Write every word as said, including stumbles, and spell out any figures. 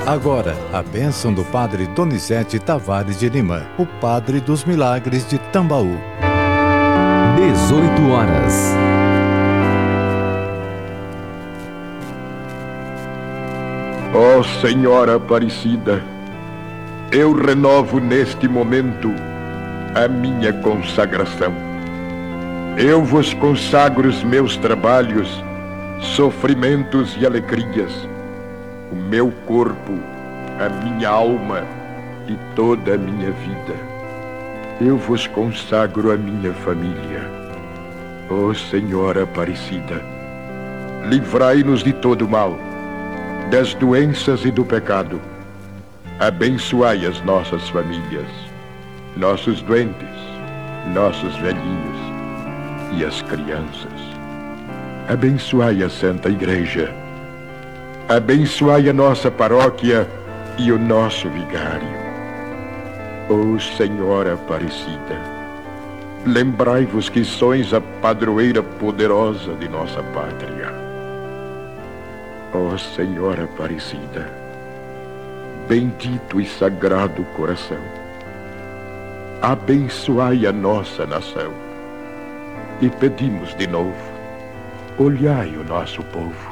Agora, a bênção do Padre Donizete Tavares de Lima, o Padre dos Milagres de Tambaú. dezoito horas. Ó Senhora Aparecida, eu renovo neste momento a minha consagração. Eu vos consagro os meus trabalhos, sofrimentos e alegrias, o meu corpo, a minha alma e toda a minha vida. Eu vos consagro a minha família. Ó Senhora Aparecida, livrai-nos de todo mal, das doenças e do pecado. Abençoai as nossas famílias, nossos doentes, nossos velhinhos e as crianças. Abençoai a Santa Igreja. Abençoai a nossa paróquia e o nosso vigário. Ó Senhora Aparecida, lembrai-vos que sois a padroeira poderosa de nossa pátria. Ó Senhora Aparecida, bendito e sagrado coração, abençoai a nossa nação. E pedimos de novo, olhai o nosso povo.